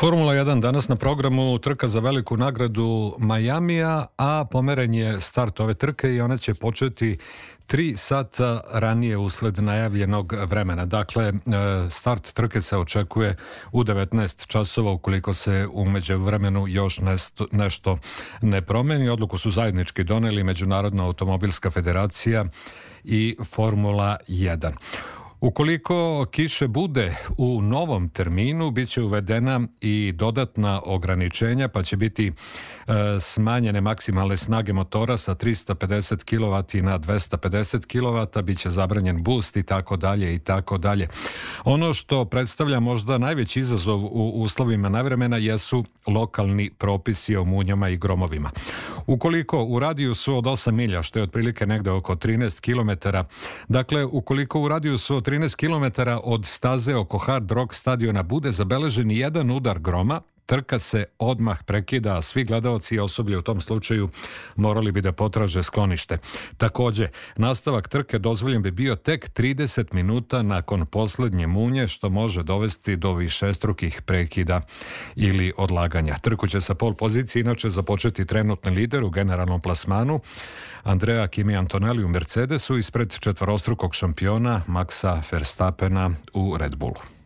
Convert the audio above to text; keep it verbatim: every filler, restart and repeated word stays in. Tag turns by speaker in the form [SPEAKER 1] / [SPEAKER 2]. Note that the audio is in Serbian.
[SPEAKER 1] Formula jedan danas na programu, trka za veliku nagradu Majamija, a pomeren je start ove trke i ona će početi tri sata ranije usled najavljenog vremena. Dakle, start trke se očekuje u devetnaest časova ukoliko se u međuvremenu još nešto, nešto ne promeni. Odluku su zajednički doneli Međunarodna automobilska federacija i Formula jedan. Ukoliko kiše bude u novom terminu, bit će uvedena i dodatna ograničenja, pa će biti e, smanjene maksimalne snage motora sa trista pedeset kilovata na dvesta pedeset kilovata, bit će zabranjen boost i tako dalje i tako dalje. Ono što predstavlja možda najveći izazov u uslovima nevremena jesu lokalni propisi o munjama i gromovima. Ukoliko u radijusu od osam milja, što je otprilike negde oko trinaest kilometara, dakle, ukoliko u radijusu od trinaest kilometara od staze oko Hard Rock stadiona bude zabeležen jedan udar groma, trka se odmah prekida, a svi gledaoci i osoblje u tom slučaju morali bi da potraže sklonište. Takođe, nastavak trke dozvoljen bi bio tek trideset minuta nakon poslednje munje, što može dovesti do višestrukih prekida ili odlaganja. Trku će sa pol pozicije inače započeti trenutni lider u generalnom plasmanu Andrea Kimi Antonelli u Mercedesu ispred četvorostrukog šampiona Maxa Verstappena u Red Bullu.